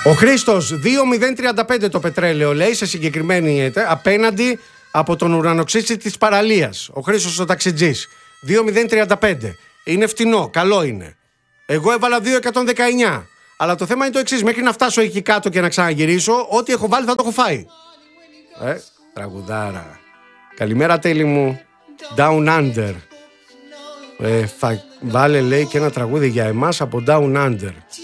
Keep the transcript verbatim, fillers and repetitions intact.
Ο Χρήστος, δύο μηδέν τριάντα πέντε το πετρέλαιο, λέει, σε συγκεκριμένη απέναντι από τον ουρανοξύστη της παραλίας. Ο Χρήστος ο ταξιτζής. δύο μηδέν τριάντα πέντε. Είναι φτηνό, καλό είναι. Εγώ έβαλα δύο εκατόν δεκαεννιά. Αλλά το θέμα είναι το εξής: μέχρι να φτάσω εκεί κάτω και να ξαναγυρίσω, ό,τι έχω βάλει θα το έχω φάει. Ε, τραγουδάρα. Καλημέρα, τέλη μου. Down Under. Ε, θα βάλε, λέει, και ένα τραγούδι για εμάς από Down Under.